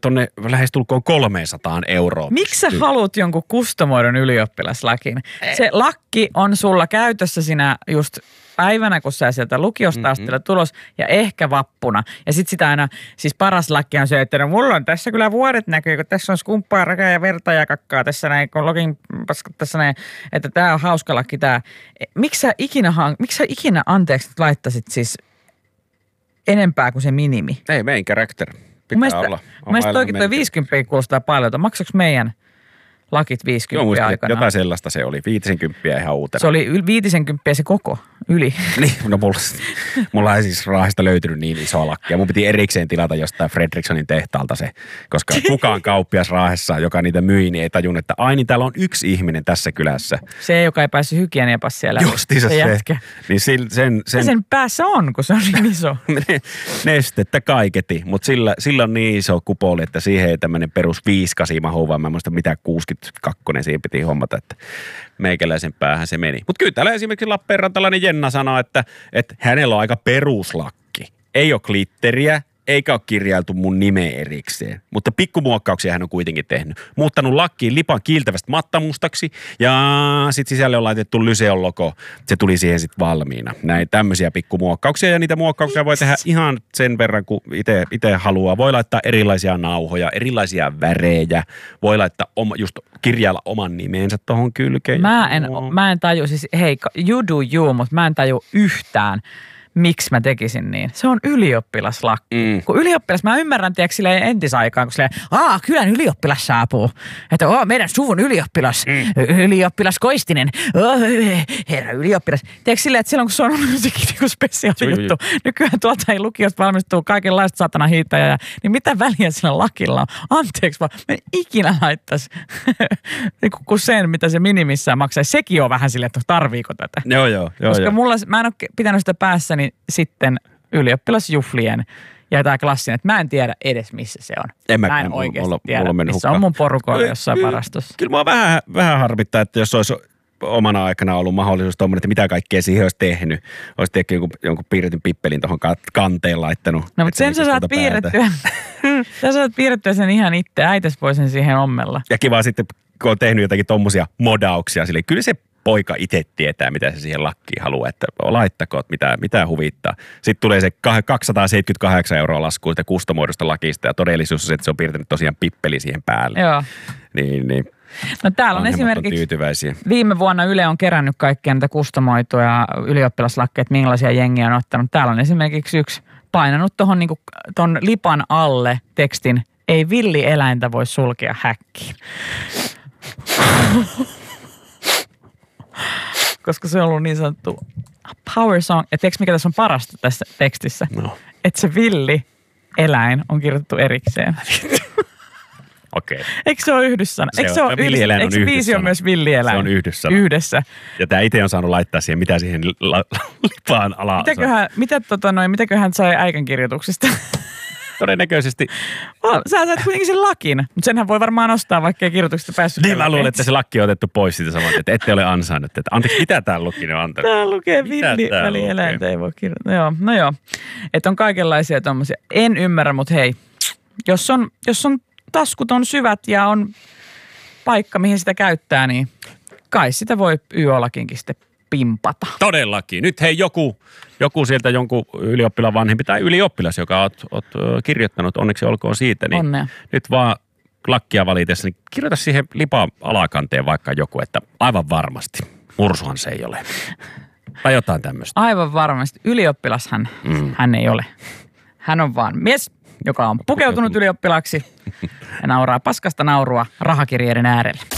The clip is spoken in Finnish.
tonne lähestulkoon 300 €. Miksi sä haluat jonkun kustomoidun ylioppilaslakin? Se lakki on sulla käytössä sinä just päivänä, kun sä sieltä lukiosta asteella tulos ja ehkä vappuna. Ja sit sitä aina, siis paras lakki on se, että no mulla on tässä kyllä vuodet näkyy, kun tässä on skumppaa, rakaa ja verta ja kakkaa tässä näin, kun login paskat tässä näin, että tää on hauska lakki tää. Miksi sä ikinä anteeksi laittaisit siis enempää kuin se minimi? Ei, main character. Pitää olla. Mun mielestä toi 50 kuulostaa paljon. Maksaks meidän lakit 50 aikana? Jotain sellaista se oli. 50 ihan uutena. Se oli 50 se koko yli. Niin, no mulla ei siis Raahesta löytynyt niin isoa lakkia. Mun piti erikseen tilata jostain Fredrikssonin tehtaalta se, koska kukaan kauppias Raahessa, joka niitä myi, niin ei tajunnut, että niin täällä on yksi ihminen tässä kylässä. Se, joka ei päässyt hygieniapassia läpi. Justiinsa se. Niin sen päässä on, kun se on niin iso. Nestettä kaiketi, mutta sillä on niin iso kupoli, että siihen ei tämmöinen perus 5-8 mahu, vaan mä muista mitä 62 siihen piti hommata, että meikäläisen päähän se meni. Mutta kyllä täällä esimerkiksi Lappeenrantalainen Jenna sanoo, että hänellä on aika peruslakki. Ei ole glitteriä, eikä ole kirjailtu mun nimeä erikseen. Mutta pikkumuokkauksia hän on kuitenkin tehnyt. Muuttanut lakkiin lipan kiiltävästä mattamustaksi ja sitten sisälle on laitettu Lyseon logo. Se tuli siihen sitten valmiina. Näin tämmöisiä pikkumuokkauksia ja niitä muokkauksia voi tehdä ihan sen verran, kun itse haluaa. Voi laittaa erilaisia nauhoja, erilaisia värejä. Voi laittaa just kirjailla oman nimensä tohon kylkeen. Mä en taju, siis hei, you do you, mutta mä en taju yhtään, miksi mä tekisin niin. Se on ylioppilaslakki. Kun ylioppilas, mä ymmärrän, tiedätkö, silleen entisaikaan, kun silleen, kylän ylioppilas saapuu. Että meidän suvun ylioppilas, ylioppilas Koistinen, herra ylioppilas. Tiedätkö silleen, että silloin kun se on ollut jotenkin spesiaali juttu, nykyään tuolta ei lukiosta valmistuu kaikenlaista satana hiittäjää, niin mitä väliä sillä lakilla on? Anteeksi vaan, mä en ikinä laittaisi kuin sen, mitä se minimissään maksaisi. Sekin on vähän silleen, että tarviiko tätä. Joo. Koska mä en ole pitänyt sitä päässäni sitten ylioppilasjuhlien ja tämä klassinen, että mä en tiedä edes missä se on. Mä en oikeasti tiedä, missä on mun porukoilla jossain varastossa. Kyllä mua vähän harmittaa, että jos olisi omana aikana ollut mahdollisuus tuommoinen, että mitä kaikkea siihen olisi tehnyt. Olisi tehnyt jonkun piirretyn pippelin tuohon kanteen laittanut. No mutta sen sä saat piirrettyä. Sä saat piirrettyä sen ihan itse. Äites voi sen siihen ommella. Ja kiva sitten, kun on tehnyt jotakin tommosia modauksia sille. Kyllä se poika itse tietää, mitä se siihen lakkiin haluaa, että laittakoot, mitä huvittaa. Sitten tulee se 278 € lasku sitä kustomoidusta lakista ja todellisuus on se, että se on piirtänyt tosiaan pippeli siihen päälle. Joo. Niin. No täällä on esimerkiksi viime vuonna Yle on kerännyt kaikkia näitä kustomoituja ylioppilaslakkeja, että millaisia jengiä on ottanut. Täällä on esimerkiksi yksi painanut tuohon niinku, ton lipan alle tekstin, ei villieläintä voi sulkea häkkiin. Koska se on ollut niin sanottu power song. Ja tiedätkö mikä tässä on parasta tässä tekstissä? No. Että se villieläin on kirjoitettu erikseen. Okei. Eikö se ole yhdyssana? Eikö se biisi on myös villieläin? Se on yhdyssana. Yhdessä. Ja tää itse on saanut laittaa siihen, mitä siihen lipaan alaan. Mitäköhän sai äikän kirjoituksista? Todennäköisesti. Sä saat kuitenkin sen lakin, mutta senhän voi varmaan ostaa, vaikka ei kirjoituksesta päässyt. Niin mä luulen, että se lakki on otettu pois siitä samalta, että ette ole ansainnut. Että anteeksi, mitä tää luki on antanut? Tää lukee villieläintä, ei voi kirjoittaa. No joo. Että on kaikenlaisia tommosia. En ymmärrä, mutta hei, jos on taskut on syvät ja on paikka, mihin sitä käyttää, niin kai sitä voi YO-lakinkin sitten pimpata. Todellakin. Nyt hei joku sieltä jonkun ylioppilaan vanhempi tai ylioppilas, joka oot kirjoittanut, onneksi olkoon siitä, niin Onnea. Nyt vaan lakkia valitessa, niin kirjoita siihen lipaan alakanteen vaikka joku, että aivan varmasti. Mursuhan se ei ole. Tai jotain tämmöistä. Aivan varmasti. Ylioppilashan hän ei ole. Hän on vaan mies, joka on pukeutunut ylioppilaaksi ja nauraa paskasta naurua rahakirjeiden äärellä.